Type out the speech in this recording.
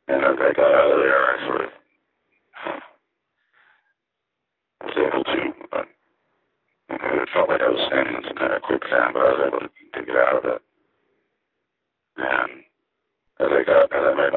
And as I got out of there, I sort of was able to, it felt like I was standing in some kind of quicksand, but I was able to get out of it. And as I made